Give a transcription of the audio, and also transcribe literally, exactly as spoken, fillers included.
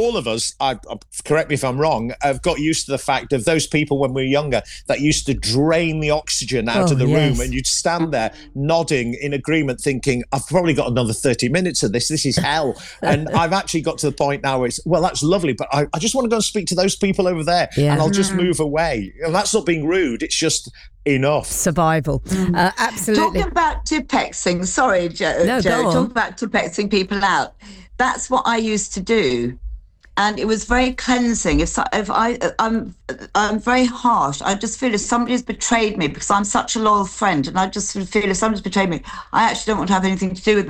all of us, I, I, correct me if I'm wrong, have got used to the fact of those people when we were younger that used to drain the oxygen out Oh, of the yes. room, and you'd stand there nodding in agreement thinking, I've probably got another thirty minutes of this. This is hell. And I've actually got to the point now where it's, well, that's lovely, but I, I just want to go and speak to those people over there Yeah. and I'll just move away. And that's not being rude. It's just enough. Survival. Uh, absolutely. Talking about tipexing, sorry, Jo. No, Jo, go on. talking about tipexing people out. That's what I used to do, and it was very cleansing. If so, if I, I'm, I'm very harsh. I just feel if somebody's betrayed me, because I'm such a loyal friend, and I just feel if somebody's betrayed me, I actually don't want to have anything to do with them.